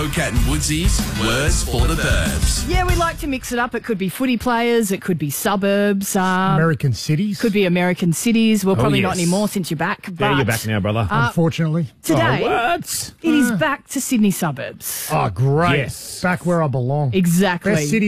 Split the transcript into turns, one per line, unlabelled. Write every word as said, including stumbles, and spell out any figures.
Mo, Cat and Woodsy's Words for the Burbs.
Yeah, we like to mix it up. It could be footy players. It could be suburbs. Um,
American cities.
Could be American cities. Well, probably
yes.
not anymore since you're back. But
Yeah, you're back now, brother.
Unfortunately.
today,
Oh, what?
it is back to Sydney suburbs.
Oh, great.
Yes.
Back where I belong.
Exactly.
Best city